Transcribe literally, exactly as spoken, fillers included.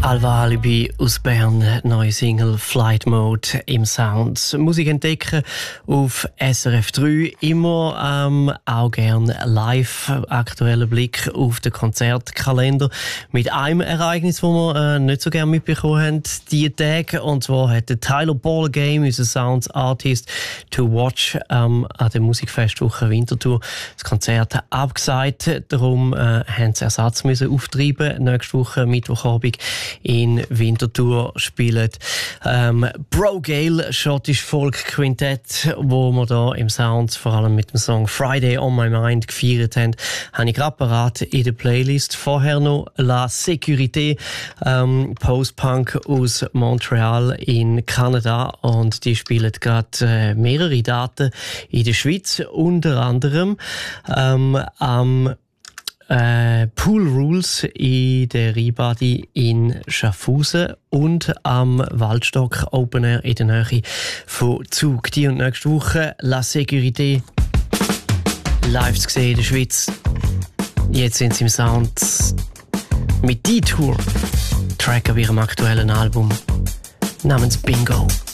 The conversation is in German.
Alva Alibi aus Bern, neue Single Flight Mode im Sound. Musik entdecken auf S R F drei, immer ähm, auch gern live. Aktueller Blick auf den Konzertkalender mit einem Ereignis, das wir äh, nicht so gerne mitbekommen haben, diese Tage. Und zwar hat der Tyler Ball Game, unser Sounds Artist, to watch ähm, an der Musikfestwoche Winterthur das Konzert abgesagt. Darum äh, haben sie Ersatz müssen auftreiben. Nächste Woche, Mittwochabend, in Winterthur spielen ähm, Bro Gale, schottisch Folk Quintett, wo wir da im Sound vor allem mit dem Song Friday on My Mind gefeiert haben, habe ich gerade parat in der Playlist. Vorher noch La Sécurité, ähm, Post-Punk aus Montreal in Kanada, und die spielen gerade äh, mehrere Daten in der Schweiz, unter anderem ähm, am Äh, Pool Rules in der Rheinbadi in Schaffhausen und am Waldstock Open Air in der Nähe von Zug. Die und nächste Woche La Sécurité live zu sehen in der Schweiz. Jetzt sind sie im Sound mit Detour, Track auf ihrem aktuellen Album namens Bingo.